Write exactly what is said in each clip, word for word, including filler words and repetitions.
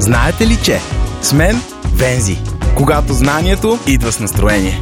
Знаете ли, че с мен Вензи, когато знанието идва с настроение.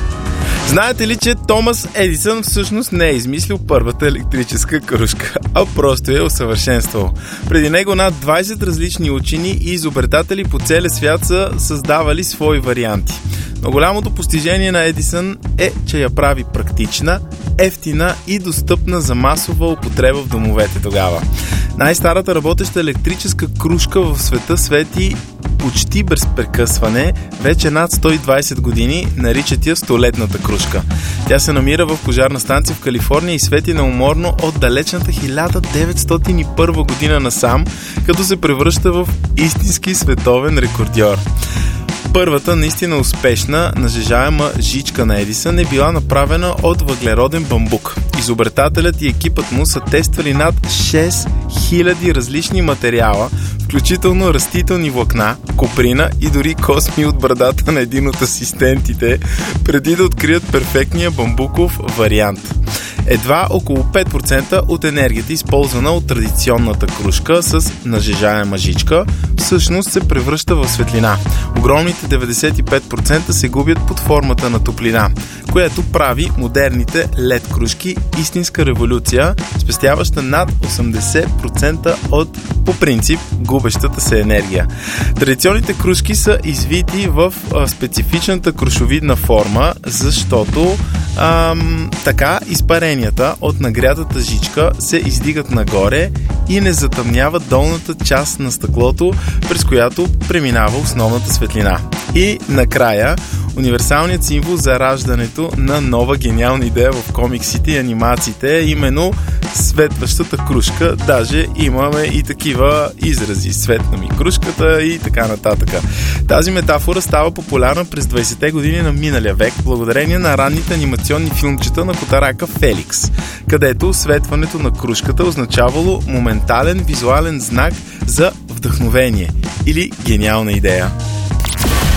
Знаете ли, че Томас Едисън всъщност не е измислил първата електрическа кружка, а просто я е усъвършенствал. Преди него над двайсет различни учени и изобретатели по целия свят са създавали свои варианти. Но голямото постижение на Едисън е, че я прави практична, ефтина и достъпна за масова употреба в домовете тогава. Най-старата работеща електрическа кружка в света свети почти без прекъсване, вече над сто и двайсет години, наричат я столетната кружка. Тя се намира в пожарна станция в Калифорния и свети неуморно от далечната хиляда деветстотин и първа година насам, като се превръща в истински световен рекордьор. Първата наистина успешна нажежаема жичка на Едисън е била направена от въглероден бамбук. Изобретателят и екипът му са тествали над шест хиляди различни материала, включително растителни влакна, коприна и дори косми от брадата на един от асистентите, преди да открият перфектния бамбуков вариант. Едва около пет процента от енергията, използвана от традиционната кружка с нажежаема жичка, всъщност се превръща в светлина. Огромните деветдесет и пет процента се губят под формата на топлина, което прави модерните лед кружки истинска революция, спестяваща над осемдесет процента от, по принцип, губещата се енергия. Традиционните кружки са извити в а, специфичната крушовидна форма, защото ам, така изпаренията от нагрятата жичка се издигат нагоре и не затъмняват долната част на стъклото, през която преминава основната светлина. И накрая, универсалният символ за раждането на нова гениална идея в комиксите и анимациите е именно светващата кружка. Даже имаме и такива изрази. Светна ми кружката и така нататък. Тази метафора става популярна през двайсетте години на миналия век, благодарение на ранните анимационни филмчета на котарака Феликс, където светването на кружката означавало моментален визуален знак за вдъхновение или гениална идея.